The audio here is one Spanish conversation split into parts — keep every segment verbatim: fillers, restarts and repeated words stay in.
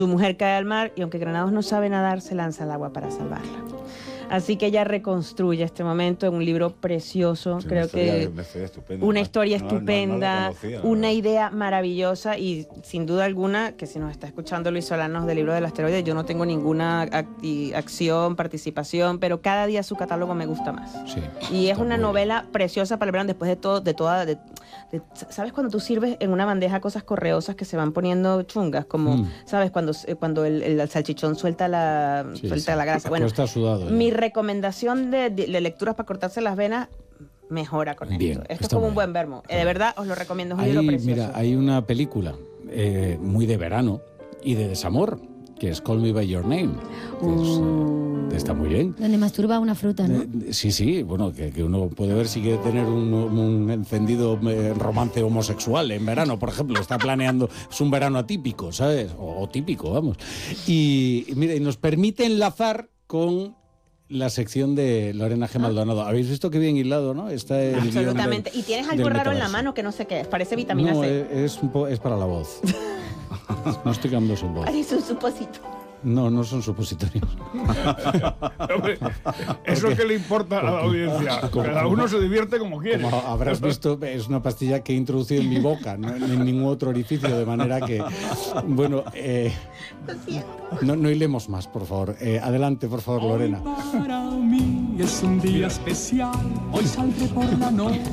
Su mujer cae al mar y aunque Granados no sabe nadar, se lanza al agua para salvarla. Así que ella reconstruye este momento en un libro precioso, sí, creo que una historia estupenda, una historia no, estupenda, no, no conocía, una ¿no? idea maravillosa y sin duda alguna, que si nos está escuchando Luis Solanos del libro del asteroide, yo no tengo ninguna acti- acción, participación, pero cada día su catálogo me gusta más. Sí, y es una novela bien. preciosa para el verano después de todo, de toda, de, de, ¿sabes cuando tú sirves en una bandeja cosas correosas que se van poniendo chungas? Como, mm. ¿sabes? Cuando, cuando el, el salchichón suelta la, sí, suelta sí. la grasa. Bueno, está sudado, mi recomendación de, de, de lecturas para cortarse las venas mejora con bien, esto. Esto es como un buen vermo. Eh, de verdad, os lo recomiendo. Es un hay, libro precioso. Mira, hay una película eh, muy de verano y de desamor, que es Call Me By Your Name. Que uh, es, está muy bien. Donde masturba una fruta, ¿no? Eh, sí, sí, bueno, que, que uno puede ver si quiere tener un, un encendido eh, romance homosexual en verano, por ejemplo. Está planeando, es un verano atípico, ¿sabes? O, o típico, vamos. Y, y mira, y nos permite enlazar con la sección de Lorena G. Maldonado. ¿Habéis visto qué bien hilado, no? Está el absolutamente. Del, y tienes algo raro en la mano que no sé qué es. Parece vitamina no, C. Es, un po- es para la voz. No estoy quedando sin voz. Es un suposito. No, no son supositorios. Hombre, eso es que le importa a la audiencia. Como, Cada uno se divierte como quiere. Como habrás visto, es una pastilla que he introducido en mi boca, no en ningún otro orificio, de manera que, bueno, eh, no, no hilemos más, por favor. Eh, adelante, por favor, Lorena. Hoy para mí es un día especial. Hoy saldré por la noche.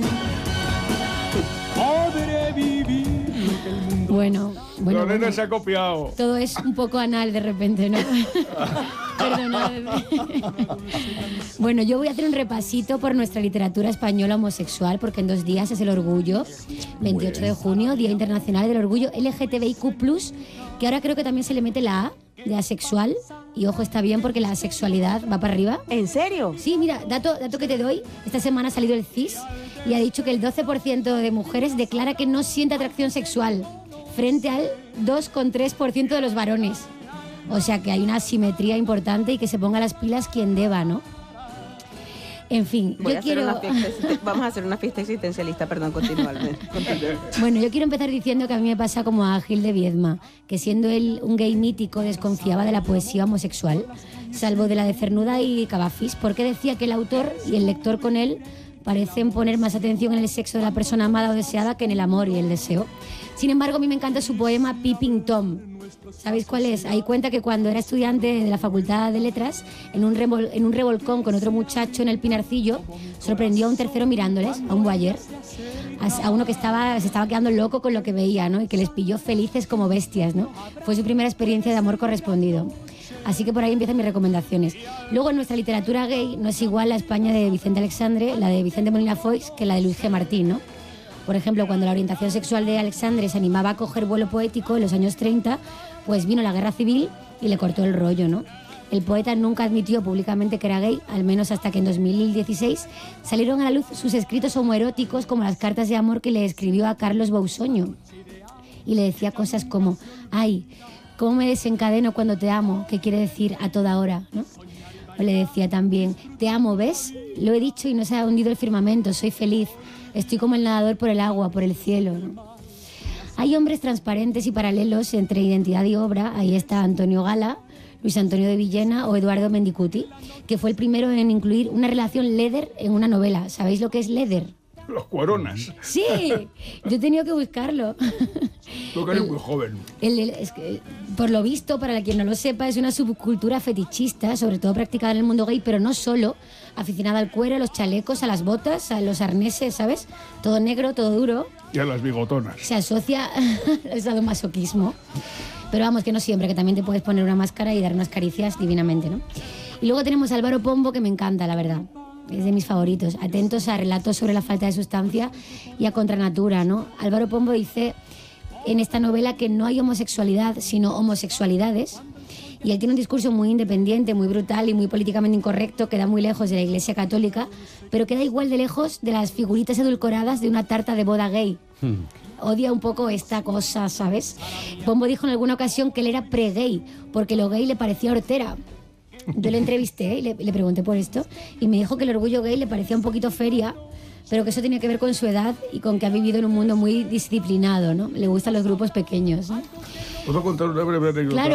Podré vivir lo que el mundo... Bueno, bueno, Lorena bueno, se ha copiado. todo es un poco anal de repente, ¿no? Perdonadme. Bueno, yo voy a hacer un repasito por nuestra literatura española homosexual, porque en dos días es el orgullo, veintiocho de junio, Día Internacional del Orgullo L G T B I Q plus, que ahora creo que también se le mete la A de asexual, y ojo, está bien porque la asexualidad va para arriba. ¿En serio? Sí, mira, dato, dato que te doy, esta semana ha salido el C I S y ha dicho que el doce por ciento de mujeres declara que no siente atracción sexual, frente al dos coma tres por ciento de los varones. O sea que hay una asimetría importante y que se ponga las pilas quien deba, ¿no? En fin, Voy yo a quiero... Una fiesta, vamos a hacer una fiesta existencialista, perdón, continúa. Bueno, yo quiero empezar diciendo que a mí me pasa como a Gil de Viedma, que siendo él un gay mítico desconfiaba de la poesía homosexual, salvo de la de Cernuda y Cavafis, porque decía que el autor y el lector con él parecen poner más atención en el sexo de la persona amada o deseada que en el amor y el deseo. Sin embargo, a mí me encanta su poema Peeping Tom. ¿Sabéis cuál es? Ahí cuenta que cuando era estudiante de la Facultad de Letras, en un, revol- en un revolcón con otro muchacho en el Pinarcillo, sorprendió a un tercero mirándoles, a un voyeur, a, a uno que estaba, se estaba quedando loco con lo que veía, ¿no? Y que les pilló felices como bestias, ¿no? Fue su primera experiencia de amor correspondido. Así que por ahí empiezan mis recomendaciones. Luego, en nuestra literatura gay no es igual la España de Vicente Alexandre, la de Vicente Molina Foix, que la de Luis G. Martín, ¿no? Por ejemplo, cuando la orientación sexual de Alexandre se animaba a coger vuelo poético en los años treinta, pues vino la guerra civil y le cortó el rollo, ¿no? El poeta nunca admitió públicamente que era gay, al menos hasta que en dos mil dieciséis salieron a la luz sus escritos homoeróticos, como las cartas de amor que le escribió a Carlos Bousoño. Y le decía cosas como, ay, cómo me desencadeno cuando te amo, que quiere decir a toda hora, ¿no? O le decía también, te amo, ¿ves? Lo he dicho y no se ha hundido el firmamento, soy feliz, estoy como el nadador por el agua, por el cielo, ¿no? Hay hombres transparentes y paralelos entre identidad y obra. Ahí está Antonio Gala, Luis Antonio de Villena o Eduardo Mendicuti, que fue el primero en incluir una relación leather en una novela. ¿Sabéis lo que es leather? Los cueronas. Sí, yo he tenido que buscarlo. Tú que eres muy joven. El, el, es que, por lo visto, para quien no lo sepa, es una subcultura fetichista, sobre todo practicada en el mundo gay, pero no solo, aficionada al cuero, a los chalecos, a las botas, a los arneses, ¿sabes? Todo negro, todo duro. Y a las bigotonas. Se asocia al sadomasoquismo. Pero vamos, que no siempre, que también te puedes poner una máscara y dar unas caricias divinamente, ¿no? Y luego tenemos a Álvaro Pombo, que me encanta, la verdad. Es de mis favoritos. Atentos a relatos sobre la falta de sustancia y a contranatura, ¿no? Álvaro Pombo dice en esta novela que no hay homosexualidad, sino homosexualidades. Y él tiene un discurso muy independiente, muy brutal y muy políticamente incorrecto, que da muy lejos de la Iglesia Católica, pero queda igual de lejos de las figuritas edulcoradas de una tarta de boda gay. Hmm. Odia un poco esta cosa, ¿sabes? Pombo dijo en alguna ocasión que él era pre-gay, porque lo gay le parecía hortera. Yo le entrevisté y le, le pregunté por esto, y me dijo que el orgullo gay le parecía un poquito feria, pero que eso tiene que ver con su edad y con que ha vivido en un mundo muy disciplinado, ¿no? Le gustan los grupos pequeños, ¿no? ¿Puedo contar una breve anécdota? Claro.